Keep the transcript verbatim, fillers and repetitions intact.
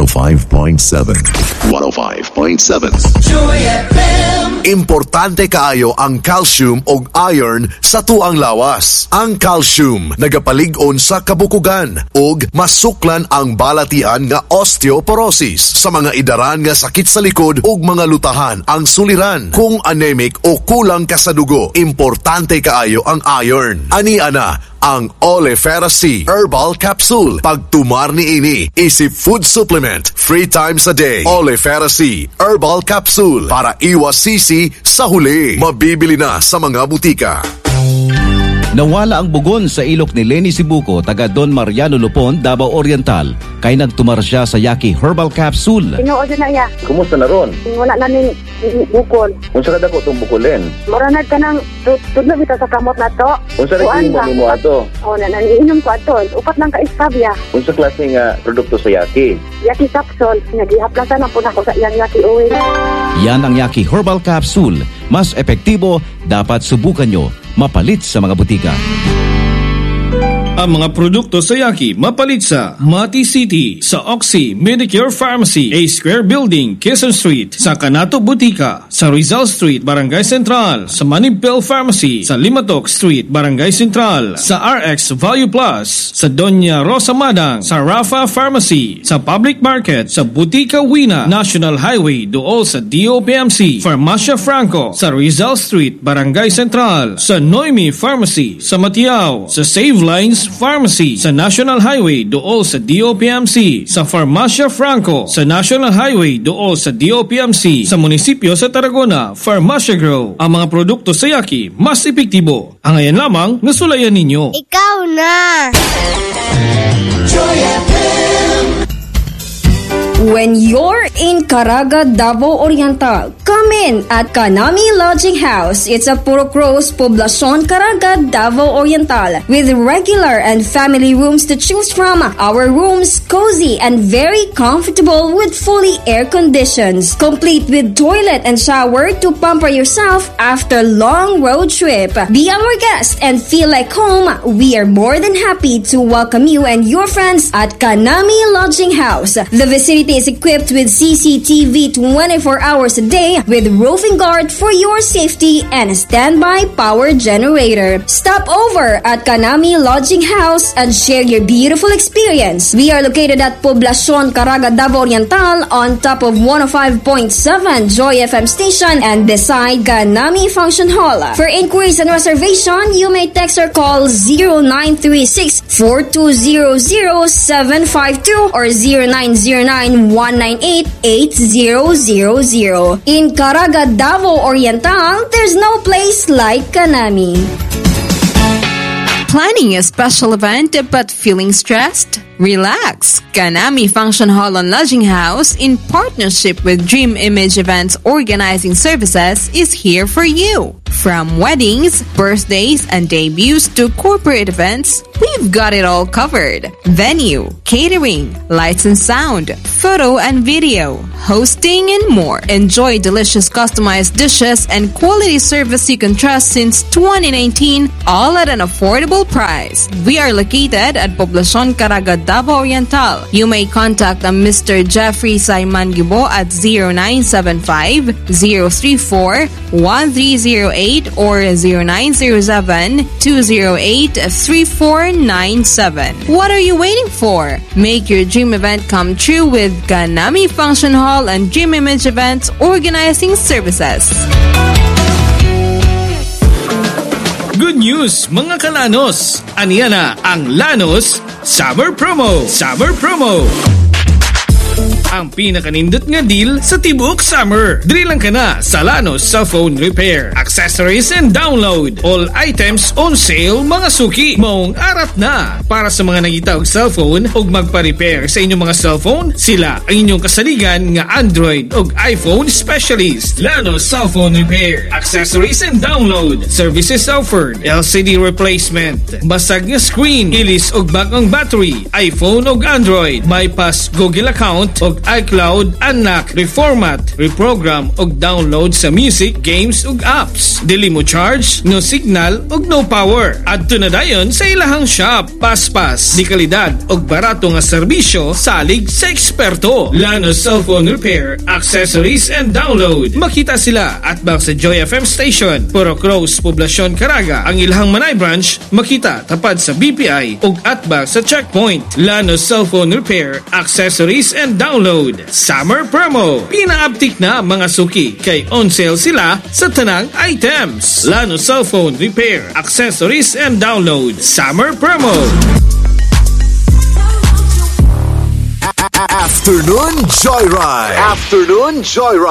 one oh five point seven. one oh five point seven. Joy F M. Importante kaayo ang calcium ug iron sa tuang lawas. Ang calcium nagapalig-on sa kabukugan ug masuklan ang balatian nga osteoporosis sa mga idaran nga sakit sa likod ug mga lutahan ang suliran. Kung anemic o kulang ka sa dugo, importante kaayo ang iron. Ani ana ang Olefera C Herbal Capsule. Pagtumar ni ini, isip food supplement. Three times a day. Olefera C Herbal Capsule para iwas sisi sa huli. Mabibili na sa mga butika. Nawala ang bugon sa ilok ni Lenny Sibuko, taga Don Mariano Lupon, Davao Oriental. Kay nagtumar siya sa Yaki Herbal Capsule. Tinuod na ya. Kumusta na ron? Wala na ning bukol. Unsa ka dako tong bukulin? Maranad ka nang tudlo bitaw sa kamot na to. Unsa ra giingon nimo ato? Oh, na naniinom ko ato. Upat lang ka iskabya. Unsa klase nga produkto sa Yaki? Yaki capsule. Nagihaplasan na po na ko sa iyang Yaki oil. Yan ang Yaki Herbal Capsule. Mas epektibo, dapat subukan nyo. Mapalit sa mga butika. Ang mga produkto sa Yaki mapalit sa Mati City, sa Oxy Medicare Pharmacy, A Square Building, Quezon Street, sa Canato Butika, sa Rizal Street, Barangay Central, sa Manibel Pharmacy, sa Limatok Street, Barangay Central, sa R X Value Plus, sa Doña Rosa Madang, sa Rafa Pharmacy, sa Public Market, sa Butika Wina, National Highway, dool sa D O P M C, Farmacia Franco, sa Rizal Street, Barangay Central, sa Noemi Pharmacy, sa Matiao, sa Save Lines Pharmacy, sa National Highway dool sa D O P M C, sa Farmacia Franco, sa National Highway dool sa D O P M C, sa munisipyo sa Tarragona, Farmacia Grow. Ang mga produkto sa Yaki mas epektibo. Ang ayan lamang nasulayan ninyo. Ikaw na! Joy F M. When you're in Caraga, Davao Oriental, come in at Kanami Lodging House. It's a Purok Rose, Poblacion, Caraga, Davao Oriental, with regular and family rooms to choose from. Our rooms cozy and very comfortable with fully air conditions, complete with toilet and shower to pamper yourself after long road trip. Be our guest and feel like home. We are more than happy to welcome you and your friends at Kanami Lodging House. The vicinity is equipped with C C T V twenty-four hours a day with roofing guard for your safety and a standby power generator. Stop over at Kanami Lodging House and share your beautiful experience. We are located at Poblacion, Caraga, Davao Oriental on top of one oh five point seven Joy F M station and beside Kanami Function Hall. For inquiries and reservation, you may text or call zero nine three six, four two zero zero, seven five two or zero nine zero nine, one nine eight, eight zero zero zero. In Caraga, Davao Oriental, there's no place like Kanami. Planning a special event but feeling stressed? Relax! Kanami Function Hall and Lodging House, in partnership with Dream Image Events Organizing Services, is here for you. From weddings, birthdays, and debuts to corporate events, we've got it all covered. Venue, catering, lights and sound, photo and video, hosting, and more. Enjoy delicious customized dishes and quality service you can trust since twenty nineteen, all at an affordable price. We are located at Poblacion, Caraga, Davao Oriental. You may contact Mister Jeffrey Saiman Gibo at zero nine seven five, zero three four, one three zero eight or zero nine zero seven, two zero eight, three four nine seven. What are you waiting for? Make your dream event come true with Kanami Function Hall and Dream Image Events Organizing Services. Good news mga kalanos! Aniya na ang Lanos Summer Promo! Summer Promo! Ang pinakanindot nga deal sa tibuok summer. Dili lang ka na sa Lanos Cellphone Repair, Accessories and Download. All items on sale mga suki. Maong arat na. Para sa mga nagitaog cellphone o magpa-repair sa inyong mga cellphone, sila ang inyong kasaligan nga Android o iPhone specialist. Lanos Cellphone Repair, Accessories and Download. Services offered: L C D replacement, basag nga screen, ilis o bagong battery, iPhone o Android, bypass Google account o iCloud, unlock, reformat, reprogram og download sa music, games ug apps. Dili mo charge, no signal ug no power. Adto na dayon sa ilahang shop. Paspas, di kalidad og barato nga serbisyo salig sa eksperto. Lano Cellphone Repair, Accessories and Download. Makita sila at bang sa Joy F M Station, Purok Rose, Poblacion, Caraga. Ang ilahang Manay branch makita tapad sa B P I ug atbang sa checkpoint. Lano Cellphone Repair, Accessories and Download. Summer promo. Pinaaptik na mga suki kay on sale sila sa tanang items. Lano Cellphone Repair, Accessories and Download. Summer promo. Afternoon Joyride. Afternoon Joyride.